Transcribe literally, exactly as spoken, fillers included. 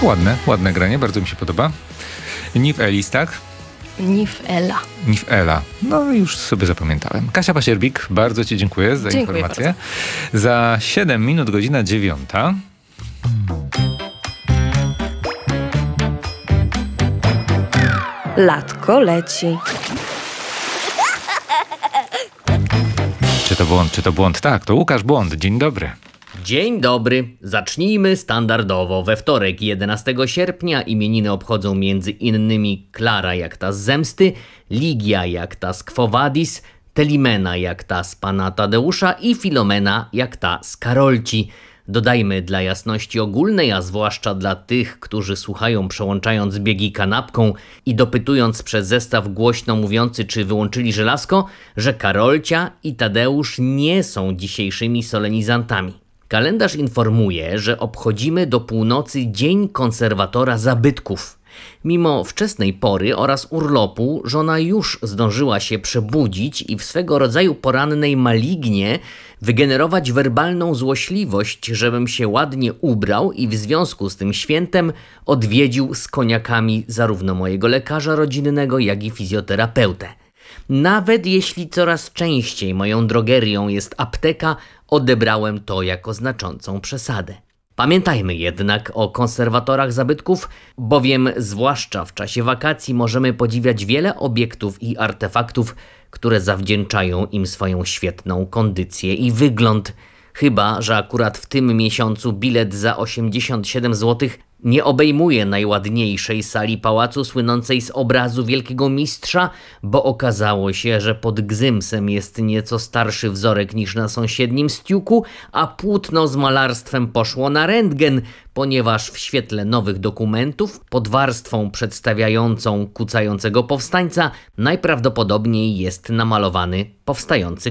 Ładne, ładne granie, bardzo mi się podoba. Niv Elis, tak? Niv Ela. Niv Ela. No już sobie zapamiętałem. Kasia Pasierbik, bardzo ci dziękuję za Dziękuję informację. bardzo. Za siedem minut, godzina dziewiąta. Latko leci. Czy to błąd, czy to błąd? Tak, to Łukasz Błąd. Dzień dobry. Dzień dobry. Zacznijmy standardowo. We wtorek, jedenastego sierpnia, imieniny obchodzą między innymi Klara jak ta z Zemsty, Ligia jak ta z Quo Vadis, Telimena jak ta z pana Tadeusza i Filomena jak ta z Karolci. Dodajmy dla jasności ogólnej, a zwłaszcza dla tych, którzy słuchają przełączając biegi kanapką i dopytując przez zestaw głośno mówiący, czy wyłączyli żelazko, że Karolcia i Tadeusz nie są dzisiejszymi solenizantami. Kalendarz informuje, że obchodzimy do północy Dzień Konserwatora Zabytków. Mimo wczesnej pory oraz urlopu żona już zdążyła się przebudzić i w swego rodzaju porannej malignie wygenerować werbalną złośliwość, żebym się ładnie ubrał i w związku z tym świętem odwiedził z koniakami zarówno mojego lekarza rodzinnego, jak i fizjoterapeutę. Nawet jeśli coraz częściej moją drogerią jest apteka, odebrałem to jako znaczącą przesadę. Pamiętajmy jednak o konserwatorach zabytków, bowiem zwłaszcza w czasie wakacji możemy podziwiać wiele obiektów i artefaktów, które zawdzięczają im swoją świetną kondycję i wygląd. Chyba że akurat w tym miesiącu bilet za osiemdziesiąt siedem złotych nie obejmuje najładniejszej sali pałacu słynącej z obrazu wielkiego mistrza, bo okazało się, że pod Gzymsem jest nieco starszy wzorek niż na sąsiednim Stiuku, a płótno z malarstwem poszło na rentgen, ponieważ w świetle nowych dokumentów pod warstwą przedstawiającą kucającego powstańca najprawdopodobniej jest namalowany powstający